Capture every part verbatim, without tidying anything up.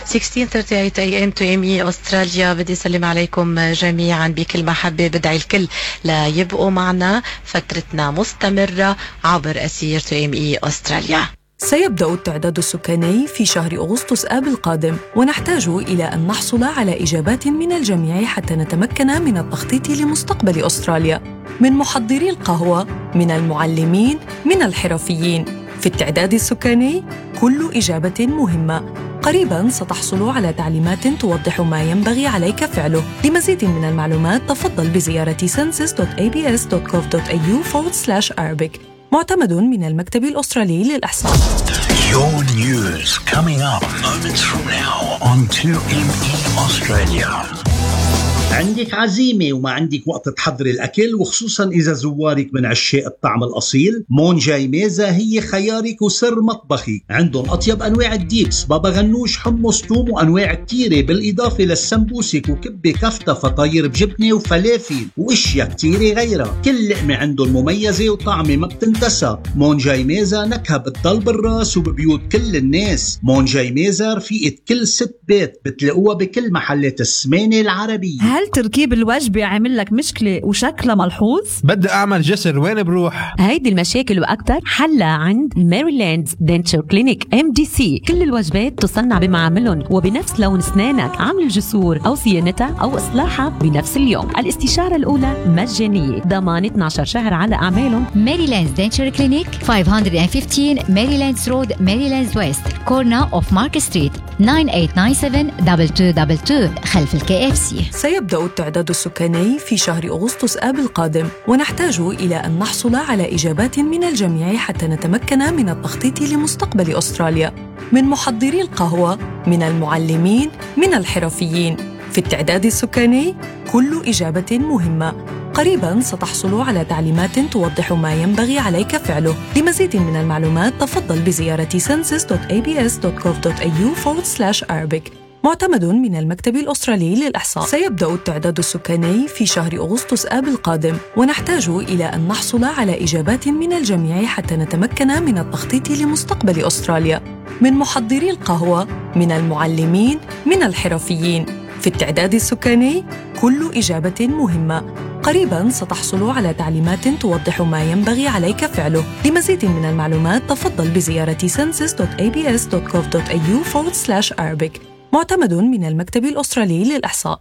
ستة عشر ثلاثة وثلاثين إيه إم تو إم إي أستراليا. بدي أسلم عليكم جميعا بكل محبة. بدعي الكل لا يبقوا معنا، فترتنا مستمرة عبر أثير تو إم إي أستراليا. سيبدأ التعداد السكاني في شهر أغسطس آب القادم، ونحتاج إلى أن نحصل على إجابات من الجميع حتى نتمكن من التخطيط لمستقبل أستراليا، من محضري القهوة، من المعلمين، من الحرفيين. في التعداد السكاني كل إجابة مهمة. قريباً ستحصل على تعليمات توضح ما ينبغي عليك فعله. لمزيد من المعلومات تفضل بزيارة census dot a b s dot gov dot a u forward slash arabic. معتمد من المكتب الأسترالي للإحصاء. Your news coming up moments from now on two M E Australia. عندك عزيمة وما عندك وقت تحضري الأكل، وخصوصا إذا زوارك من عشاق الطعم الأصيل، مون جاي ميزة هي خيارك وسر مطبخي. عندهم أطيب أنواع الديبس، بابا غنوش، حمص، توم، وأنواع كتيرة، بالإضافة للسمبوسك وكبة كفتة فطاير بجبنة وفلافل وإشياء كتيرة غيرها. كل لقمة عندهم مميزة وطعمة ما بتنتسى. مون جاي ميزة نكهة بتضل بالراس وببيوت كل الناس. مون جاي ميزة رفيقة كل ست بيت، بتلاقوها بكل محلات السمانة العربية. هل تركيب الوجبة عامل لك مشكلة وشكلها ملحوظ؟ بدي أعمل جسر، وين بروح؟ هيدي المشاكل وأكتر حلها عند ماريلاند دنتشر كلينيك إم دي سي. كل الوجبات تصنع بمعاملهم وبنفس لون أسنانك. عمل الجسور أو صيانتها أو إصلاحها بنفس اليوم. الاستشارة الأولى مجانية، ضمان اثني عشر شهر على أعمالهم. ماريلاند دنتشر كلينيك خمسمية وخمستاشر ماريلاندز رود، ماريلاندز ويست، كورنا أوف مارك ستريت، تسعة ثمانية تسعة سبعة اثنين اثنين اثنين اثنين خلف الكي اف سي. سيبدأ التعداد السكاني في شهر أغسطس آب القادم، ونحتاج إلى أن نحصل على إجابات من الجميع حتى نتمكن من التخطيط لمستقبل أستراليا، من محضري القهوة، من المعلمين، من الحرفيين. في التعداد السكاني كل إجابة مهمة. قريباً ستحصل على تعليمات توضح ما ينبغي عليك فعله. لمزيد من المعلومات تفضل بزيارة census dot a b s dot gov dot a u forward slash arabic. معتمد من المكتب الأسترالي للإحصاء. سيبدأ التعداد السكاني في شهر أغسطس آب القادم، ونحتاج إلى أن نحصل على إجابات من الجميع حتى نتمكن من التخطيط لمستقبل أستراليا، من محضري القهوة، من المعلمين، من الحرفيين. في التعداد السكاني كل إجابة مهمة. قريباً ستحصل على تعليمات توضح ما ينبغي عليك فعله. لمزيد من المعلومات تفضل بزيارة census dot a b s dot gov dot a u forward slash arabic. معتمد من المكتب الأسترالي للإحصاء.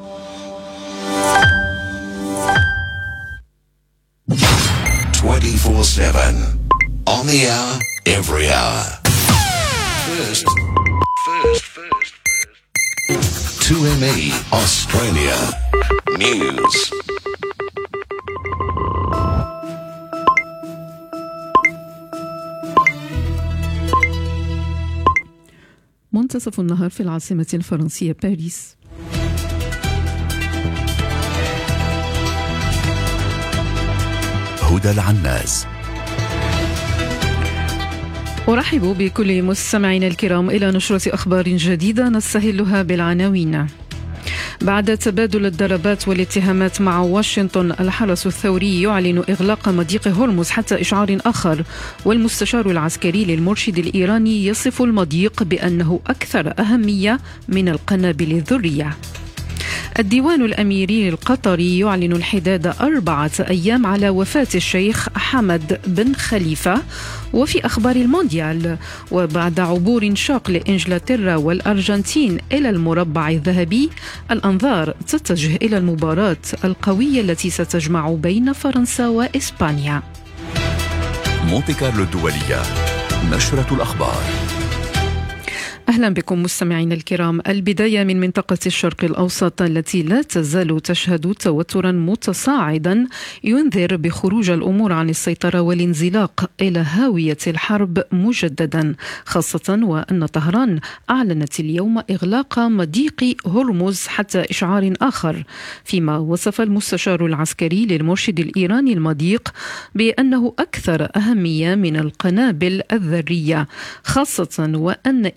twenty-four seven on the hour, every hour. First, first, first, first. two M E Australia News. منتصف النهار في العاصمة الفرنسية باريس. هدى العناز. أرحب بكل مستمعينا الكرام إلى نشرة أخبار جديدة نستهلها بالعناوين. بعد تبادل الضربات والاتهامات مع واشنطن، الحرس الثوري يعلن إغلاق مضيق هرمز حتى إشعار آخر، والمستشار العسكري للمرشد الإيراني يصف المضيق بأنه أكثر أهمية من القنابل الذرية. الديوان الأميري القطري يعلن الحداد أربعة أيام على وفاة الشيخ حمد بن خليفة. وفي أخبار المونديال، وبعد عبور شاق لإنجلترا والأرجنتين إلى المربع الذهبي، الأنظار تتجه إلى المباراة القوية التي ستجمع بين فرنسا وإسبانيا. مونتي كارلو الدولية، نشرة الأخبار. أهلا بكم مستمعين الكرام. البداية من منطقة الشرق الأوسط التي لا تزال تشهد توترا متصاعدا ينذر بخروج الأمور عن السيطرة والانزلاق إلى هاوية الحرب مجددا، خاصة وأن طهران أعلنت اليوم إغلاق مضيق هرمز حتى إشعار آخر، فيما وصف المستشار العسكري للمرشد الإيراني المضيق بأنه أكثر أهمية من القنابل الذرية، خاصة وأن إيران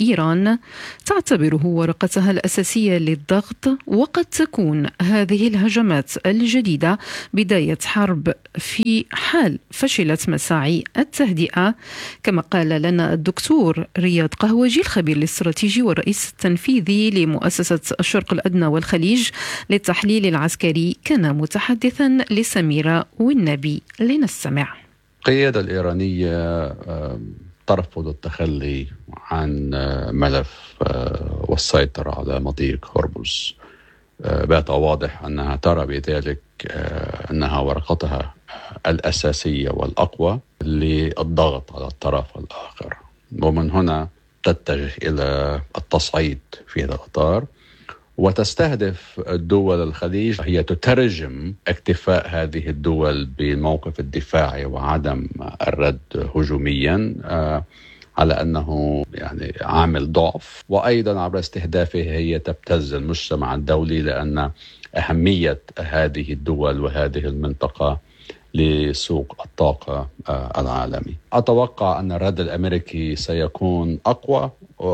إيران تعتبره ورقتها الأساسية للضغط، وقد تكون هذه الهجمات الجديدة بداية حرب في حال فشلت مساعي التهدئة، كما قال لنا الدكتور رياض قهوجي الخبير الاستراتيجي والرئيس التنفيذي لمؤسسة الشرق الأدنى والخليج للتحليل العسكري، كان متحدثا لسميرة والنبي. لنستمع. القيادة الإيرانية ترفض التخلي عن ملف والسيطرة على مضيق هرمز. بات واضح أنها ترى بذلك أنها ورقتها الأساسية والأقوى للضغط على الطرف الآخر، ومن هنا تتجه إلى التصعيد في هذا الإطار وتستهدف الدول الخليج. هي تترجم اكتفاء هذه الدول بالموقف الدفاعي وعدم الرد هجوميا على أنه يعني عامل ضعف، وأيضا عبر استهدافه هي تبتز المجتمع الدولي، لأن أهمية هذه الدول وهذه المنطقة لسوق الطاقة العالمي. أتوقع أن الرد الأمريكي سيكون أقوى،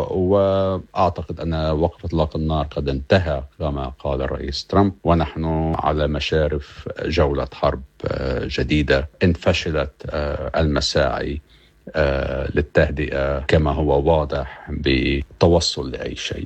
وأعتقد أن وقف إطلاق النار قد انتهى كما قال الرئيس ترامب، ونحن على مشارف جولة حرب جديدة إن فشلت المساعي للتهدئة كما هو واضح بالتوصل لأي شيء.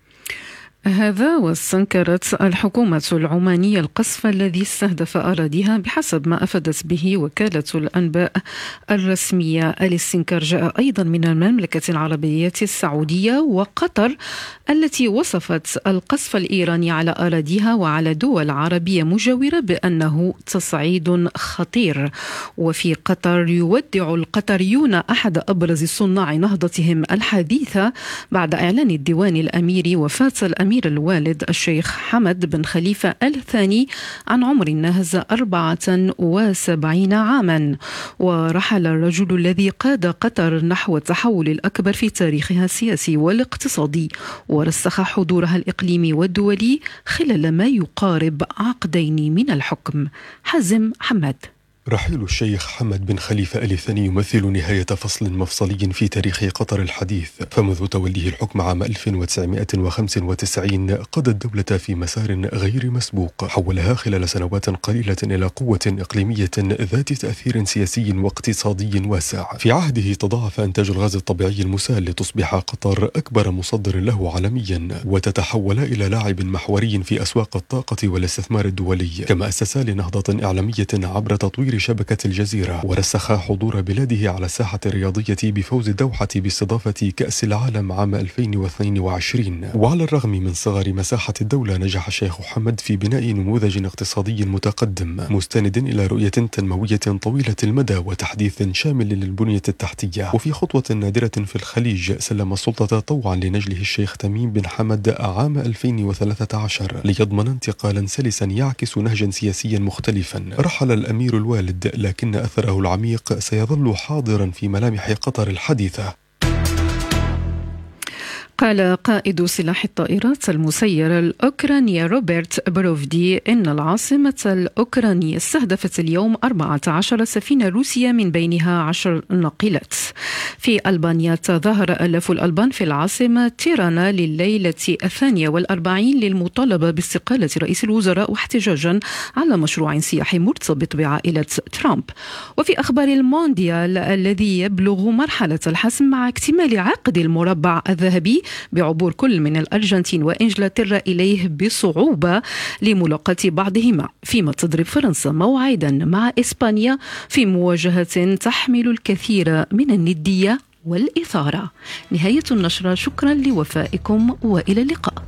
هذا واستنكرت الحكومة العمانية القصف الذي استهدف أراضيها بحسب ما أفادت به وكالة الأنباء الرسمية. الاستنكار جاء أيضا من المملكة العربية السعودية وقطر التي وصفت القصف الإيراني على أراضيها وعلى دول عربية مجاورة بأنه تصعيد خطير. وفي قطر يودع القطريون أحد أبرز صناع نهضتهم الحديثة بعد إعلان الديوان الأميري وفاة الأمير الوالد الشيخ حمد بن خليفة الثاني عن عمر ناهز أربعة وسبعين عاما. ورحل الرجل الذي قاد قطر نحو التحول الأكبر في تاريخها السياسي والاقتصادي، ورسخ حضورها الإقليمي والدولي خلال ما يقارب عقدين من الحكم. حازم حماد. رحيل الشيخ حمد بن خليفة آل ثاني يمثل نهاية فصل مفصلي في تاريخ قطر الحديث، فمنذ توليه الحكم عام ألف وتسعمائة وخمسة وتسعين قاد الدولة في مسار غير مسبوق، حولها خلال سنوات قليلة إلى قوة إقليمية ذات تأثير سياسي واقتصادي واسع. في عهده تضاعف إنتاج الغاز الطبيعي المسال لتصبح قطر أكبر مصدر له عالميا، وتتحول إلى لاعب محوري في أسواق الطاقة والاستثمار الدولي، كما أسس لنهضة إعلامية عبر تطوير شبكة الجزيرة، ورسخ حضور بلاده على الساحة الرياضية بفوز الدوحة باستضافة كأس العالم عام ألفين واثنين وعشرين. وعلى الرغم من صغر مساحة الدولة نجح الشيخ حمد في بناء نموذج اقتصادي متقدم مستند إلى رؤية تنموية طويلة المدى وتحديث شامل للبنية التحتية. وفي خطوة نادرة في الخليج سلم السلطة طوعا لنجله الشيخ تميم بن حمد عام ألفين وثلاثة عشر ليضمن انتقالا سلسا يعكس نهجا سياسيا مختلفا. رحل الأمير الوالد، لكن أثره العميق سيظل حاضرا في ملامح قطر الحديثة. قال قائد سلاح الطائرات المسيرة الأوكرانية روبرت بروفدي إن العاصمة الأوكرانية استهدفت اليوم أربعة عشر سفينة روسية من بينها عشر ناقلات. في ألبانيا تظاهر آلاف الألبان في العاصمة تيرانا لليلة الثانية والأربعين للمطالبة باستقالة رئيس الوزراء واحتجاجا على مشروع سياحي مرتبط بعائلة ترامب. وفي أخبار المونديال الذي يبلغ مرحلة الحسم مع اكتمال عقد المربع الذهبي بعبور كل من الأرجنتين وإنجلترا إليه بصعوبة لملاقاة بعضهما، فيما تضرب فرنسا موعدا مع إسبانيا في مواجهة تحمل الكثير من الندية والإثارة. نهاية النشرة، شكرا لوفائكم وإلى اللقاء.